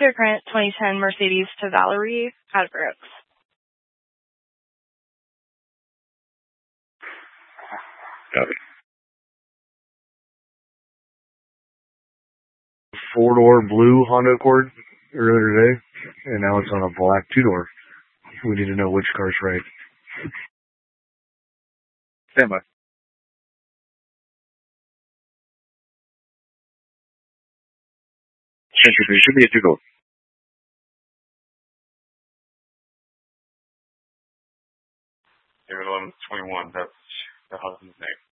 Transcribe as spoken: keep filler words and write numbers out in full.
Clear Current twenty ten Mercedes to Valerie at Brooks. Copy. Four-door blue Honda Accord earlier today, and now it's on a black two-door. We need to know which car's right. Stand by. Should be a two-door. eleven twenty-one, that's the husband's name.